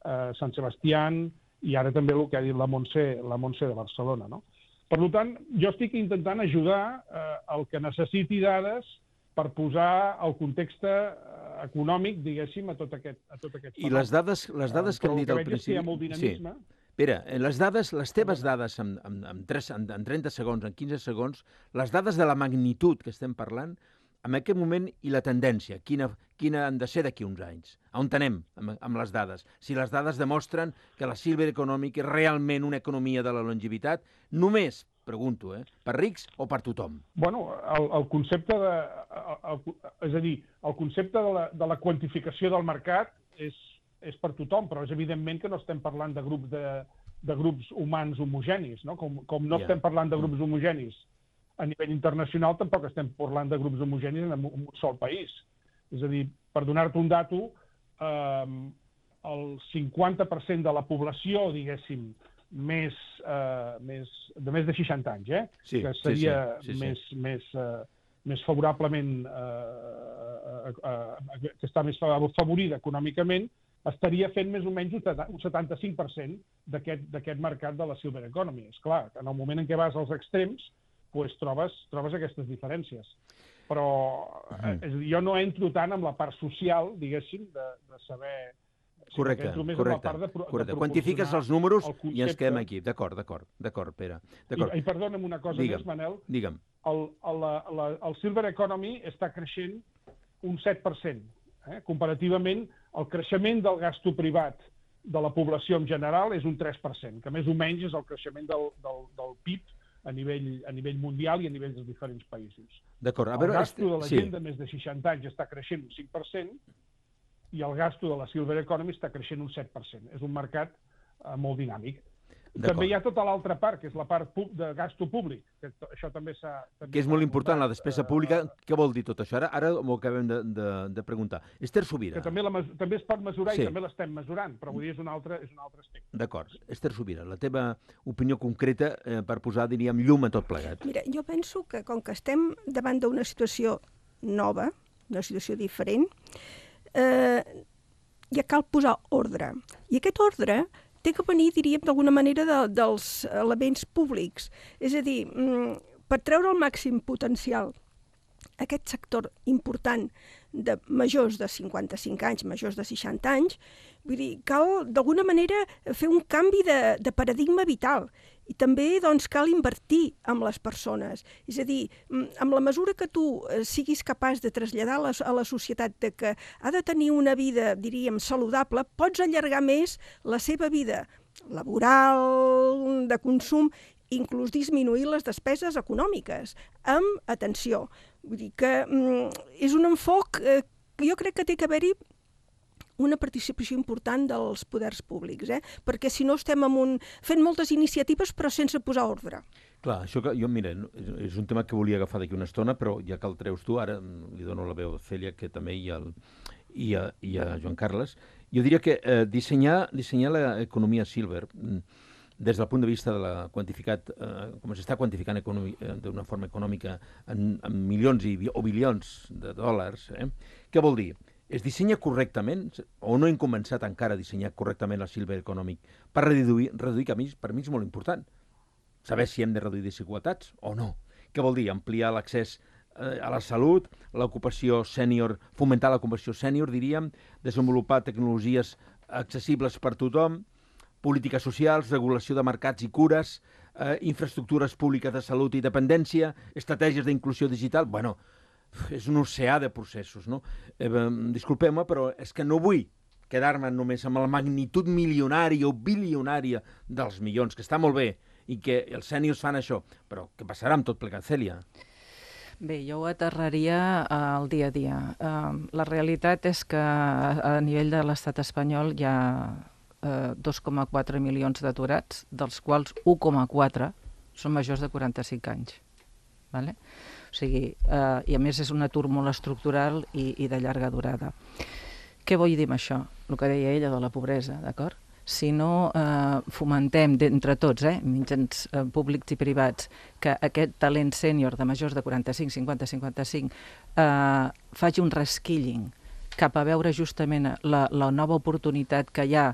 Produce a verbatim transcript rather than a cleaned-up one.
eh, Sant Sebastián, i ara també el que ha dit la Montse, la Montse de Barcelona, no? Per tant, jo estic intentant ajudar eh, el que necessiti dades per posar el context eh, econòmic, diguéssim, a tot aquest, a tot aquest I les dades, les dades que hem dit al principi... Hi ha molt dinamisme. Sí. Pere, les dades, les teves dades en, en, en, tres, en, en trenta segons, en quinze segons, les dades de la magnitud que estem parlant, en aquest moment i la tendència, quina, quina han de ser d'aquí uns anys? On anem amb, amb les dades? Si les dades demostren que la Silver Economic és realment una economia de la longevitat, només, pregunto, eh, per rics o per tothom? Bueno, el, el concepte de... El, el, és a dir, el concepte de la, de la quantificació del mercat és, és per tothom, però és evidentment que no estem parlant de grups, de, de grups humans homogenis, no? Com, com no yeah. estem parlant de grups homogenis a nivell internacional, tampoc estem parlant de grups homogenis en un sol país. És a dir, per donar-te un dato, eh, el cinquanta per cent de la població, diguéssim, més, eh, més, de més de seixanta anys, eh? Sí, que seria sí, sí, sí, més, sí. més, eh, més favorablement, eh, eh, eh, que està més favorida econòmicament, estaria fent més o menys un setanta-cinc per cent d'aquest mercat de la Silver Economy. És clar, en el moment en què vas als extrems, pues, trobes, trobes aquestes diferències. Però uh-huh. és a dir, jo no entro tant amb la part social, diguéssim, de, de saber... Correcte, correcte. De, correcte. Quantifiques els números i ens quedem aquí. D'acord, d'acord, d'acord, Pere. I, I perdona'm una cosa digue'm, més, Manel. Digue'm. El, el, la, el Silver Economy està creixent un set per cent. Eh? Comparativament, el creixement del gasto privat de la població en general és un tres per cent, que més o menys és el creixement del, del, del P I B a nivell, a nivell mundial i a nivell dels diferents països. D'acord. El gasto de la gent de més de seixanta anys està creixent un cinc per cent i el gasto de la Silver Economy està creixent un set per cent. És un mercat eh, molt dinàmic. També hi ha tota l'altra part, que és la part de gasto públic. Que això també s'ha... Que és molt important, la despesa pública. Uh, Què vol dir tot això? Ara, ara m'ho acabem de, de, de preguntar. Esther Subira. Que també, la, també es pot mesurar sí. i també l'estem mesurant, però vull dir, és un altre, és un altre aspecte. D'acord. Esther Subira, la teva opinió concreta eh, per posar, diríem, llum a tot plegat. Mira, jo penso que com que estem davant d'una situació nova, una situació diferent, eh, ja cal posar ordre. I aquest ordre té que venir, diríem, d'alguna manera de, dels elements públics. És a dir, per treure el màxim potencial aquest sector important de majors de cinquanta-cinc anys, majors de seixanta anys, vull dir, cal d'alguna manera fer un canvi de, de paradigma vital. I també doncs, cal invertir amb les persones. És a dir, amb la mesura que tu siguis capaç de traslladar a la, a la societat de que ha de tenir una vida, diríem, saludable, pots allargar més la seva vida laboral, de consum, inclús disminuir les despeses econòmiques, amb atenció. Vull dir que mm, és un enfoc eh, que jo crec que té que haver-hi una participació important dels poders públics, eh? Perquè si no estem amb un... fent moltes iniciatives però sense posar ordre. Clar, això que jo, mira, és un tema que volia agafar d'aquí una estona, però ja que el treus tu, ara li dono la veu a Cèlia, que també hi ha el, i, a, i a Joan Carles. Jo diria que eh, dissenyar, dissenyar l'economia Silver des del punt de vista de la quantificat, eh, com s'està quantificant d'una forma econòmica en, en milions i, o bilions de dòlars, eh? Què vol dir? Es dissenya correctament, o no hem començat encara a dissenyar correctament la Silver Economic, per reduir, reduir que a mi, per mi és molt important. Saber si hem de reduir desigualtats o no. Què vol dir? Ampliar l'accés eh, a la salut, l'ocupació sènior, fomentar l'ocupació sènior, diríem, desenvolupar tecnologies accessibles per tothom, polítiques socials, regulació de mercats i cures, eh, infraestructures públiques de salut i dependència, estratègies d'inclusió digital... Bueno, és un oceà de processos, no? Eh, disculpeu-me, però és que no vull quedar-me només amb la magnitud milionària o bilionària dels milions, que està molt bé, i que els sèniors fan això, però què passarà amb tot plegat, Cèlia? Bé, jo ho aterraria al dia a dia. Uh, la realitat és que a nivell de l'estat espanyol hi ha uh, dos coma quatre milions d'aturats, dels quals u coma quatre són majors de quaranta-cinc anys. Vale? O sigui, eh, i a més és un atur molt estructural i, i de llarga durada. Què vull dir amb això? El que deia ella de la pobresa, d'acord? Si no eh, fomentem d'entre tots, eh, mitjans eh, públics i privats, que aquest talent sènior de majors de quaranta-cinc, cinquanta, cinquanta-cinc eh, faci un reskilling cap a veure justament la, la nova oportunitat que hi ha